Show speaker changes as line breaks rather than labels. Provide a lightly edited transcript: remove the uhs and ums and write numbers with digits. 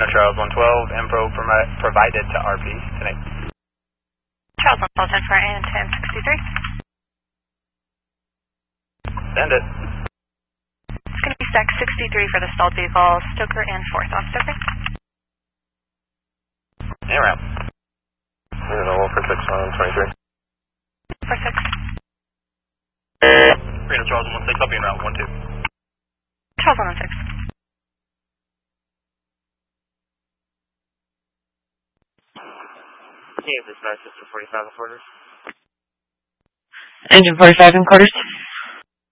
Charles 112, Impro provided to RP tonight.
Charles 112, for and 1063.
Send it.
It's going to be stack 63 for the stalled vehicle, Stoker and 4th on Stoker.
And route.
For 6 on 23.
For 6.
Reno Charles 16, I'll be in route 12.
Charles 116.
Kansas, Manchester 45 and quarters.
Engine 45 and quarters.